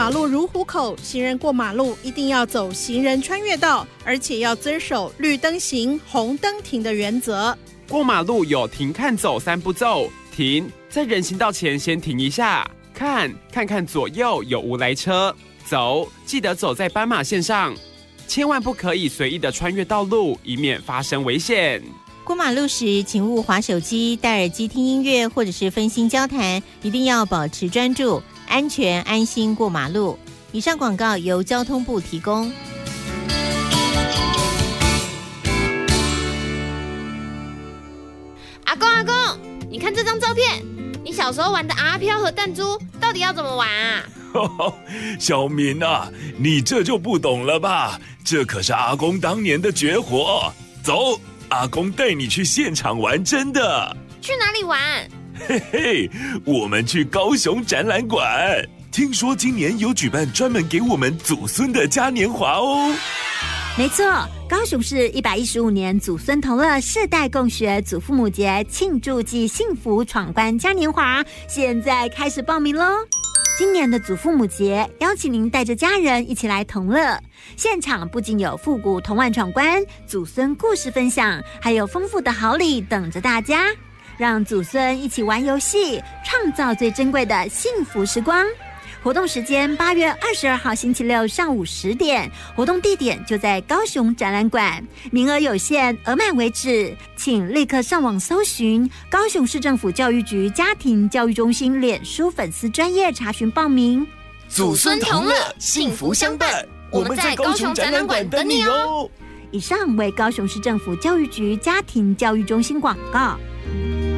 马路如虎口，行人过马路一定要走行人穿越道，而且要遵守绿灯行、红灯停的原则。 过马路有停、看、走3步骤。停，在人行道前先停一下，看看左右有无来车。走，记得走在斑马线上，千万不可以随意的穿越道路，以免发生危险。 过马路时，请勿滑手机、戴耳机听音乐或者是分心交谈，一定要保持专注，安全安心过马路。以上广告由交通部提供。 阿公，你看这张照片，你小时候玩的阿飘和弹珠到底要怎么玩啊？ 小明啊，你这就不懂了吧？这可是阿公当年的绝活。走，阿公带你去现场玩真的。 去哪里玩？ 嘿嘿，我们去高雄展览馆。听说今年有举办专门给我们祖孙的嘉年华哦。 没错，高雄市115年祖孙同乐世代共学祖父母节庆祝暨幸福闯关嘉年华现在开始报名咯。今年的祖父母节，邀请您带着家人一起来同乐。现场不仅有复古童玩闯关、祖孙故事分享，还有丰富的好礼等着大家，让祖孙一起玩游戏，创造最珍贵的幸福时光。活动时间8月22号星期六上午10点，活动地点就在高雄展览馆，名额有限，额满为止，请立刻上网搜寻高雄市政府教育局家庭教育中心脸书粉丝专页查询报名。 祖孙同乐，幸福相伴，我们在高雄展览馆等你哦。 以上为高雄市政府教育局家庭教育中心广告。